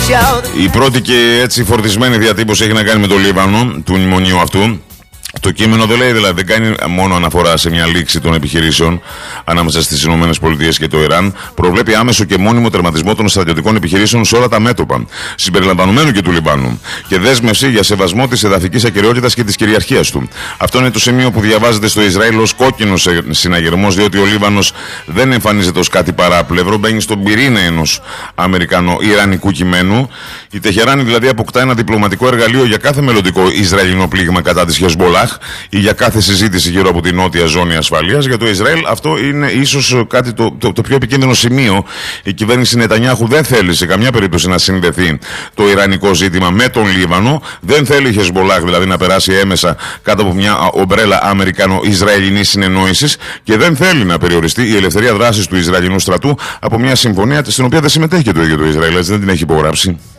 Η πρώτη και έτσι φορτισμένη διατύπωση έχει να κάνει με το Λίβανο, του μνημονίου αυτού. Το κείμενο δεν λέει, δηλαδή, δεν κάνει μόνο αναφορά σε μια λήξη των επιχειρήσεων ανάμεσα στις ΗΠΑ και το Ιράν. Προβλέπει άμεσο και μόνιμο τερματισμό των στρατιωτικών επιχειρήσεων σε όλα τα μέτωπα, συμπεριλαμβανομένου και του Λιβάνου, και δέσμευση για σεβασμό της εδαφικής ακεραιότητας και της κυριαρχίας του. Αυτό είναι το σημείο που διαβάζεται στο Ισραήλ ως κόκκινος συναγερμός, διότι ο Λίβανος δεν εμφανίζεται ως κάτι παράπλευρο, μπαίνει στον πυρήνα ενός Αμερικανο-Ιρανικού κειμένου. Η Τεχεράνη δηλαδή αποκτά ένα διπλωματικό εργαλείο για κάθε μελλοντικό Ισραηλινό πλήγμα κατά της Χεσμπολάχ ή για κάθε συζήτηση γύρω από την νότια ζώνη ασφαλείας. Για το Ισραήλ αυτό είναι ίσως κάτι το πιο επικίνδυνο σημείο. Η κυβέρνηση Νετανιάχου δεν θέλει σε καμιά περίπτωση να συνδεθεί το ιρανικό ζήτημα με τον Λίβανο. Δεν θέλει η Χεσμπολάχ δηλαδή να περάσει έμεσα κάτω από μια ομπρέλα αμερικανο-ισραηλινής συνεννόησης, και δεν θέλει να περιοριστεί η ελευθερία δράσης του Ισραηλινού στρατού από μια συμφωνία στην οποία δεν συμμετέχει και το ίδιο το Ισραήλ, δεν την έχει υπογράψει.